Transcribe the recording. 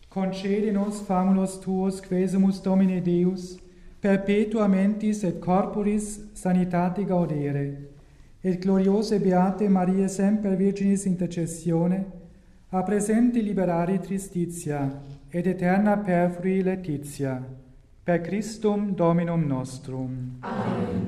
concede nos famulos tuos quesumus Domine Deus, perpetua mentis et corporis sanitate gaudere, et gloriose beate Maria semper Virginis intercessione, a presenti liberare tristitia, et eterna perfrui laetitia, per Christum Dominum nostrum. Amen.